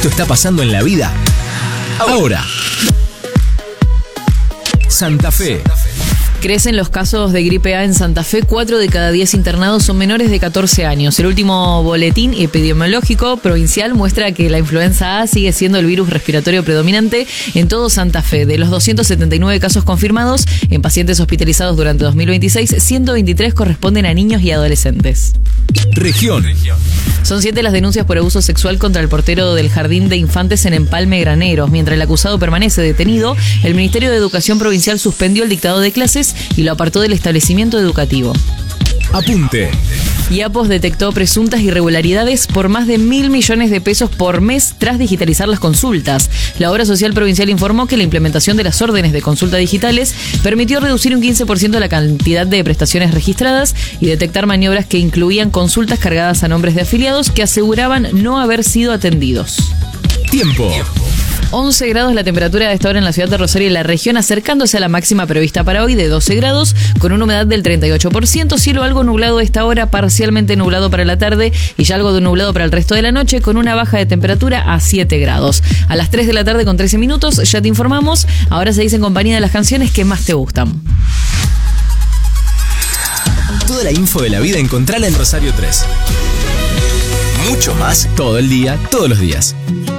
Esto está pasando en la vida ahora. Santa Fe. Crecen los casos de gripe A en Santa Fe. 4 de cada 10 internados son menores de 14 años. El último boletín epidemiológico provincial muestra que la influenza A sigue siendo el virus respiratorio predominante en todo Santa Fe. De los 279 casos confirmados en pacientes hospitalizados durante 2026, 123 corresponden a niños y adolescentes. Región. Son 7 las denuncias por abuso sexual contra el portero del Jardín de Infantes en Empalme Graneros. Mientras el acusado permanece detenido, el Ministerio de Educación Provincial suspendió el dictado de clases y lo apartó del establecimiento educativo. Apunte. IAPOS detectó presuntas irregularidades por más de 1.000 millones de pesos por mes tras digitalizar las consultas. La Obra Social Provincial informó que la implementación de las órdenes de consulta digitales permitió reducir un 15% la cantidad de prestaciones registradas y detectar maniobras que incluían consultas cargadas a nombres de afiliados que aseguraban no haber sido atendidos. Tiempo. 11 grados la temperatura de esta hora en la ciudad de Rosario y la región, acercándose a la máxima prevista para hoy de 12 grados, con una humedad del 38%, cielo algo nublado a esta hora, parcialmente nublado para la tarde y ya algo de nublado para el resto de la noche, con una baja de temperatura a 7 grados. A las 3 de la tarde con 13 minutos, ya te informamos, ahora se dice en compañía de las canciones que más te gustan. Toda la info de la vida encontrala en Rosario 3. Mucho más todo el día, todos los días.